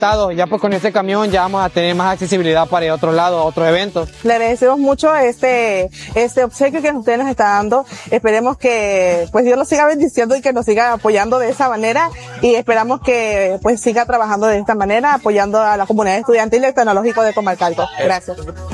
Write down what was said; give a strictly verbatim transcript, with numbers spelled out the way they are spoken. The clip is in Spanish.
adaptados. Ya pues con este camión ya vamos a tener más accesibilidad para ir a otros lados, a otros eventos. Le agradecemos mucho este, este obsequio que usted nos está dando. Esperemos que pues Dios lo siga bendiciendo y que nos siga apoyando de esa manera, y esperamos que pues siga trabajando de esta manera, apoyando a la comunidad estudiantil del Tecnológico de Comalcalco. Gracias.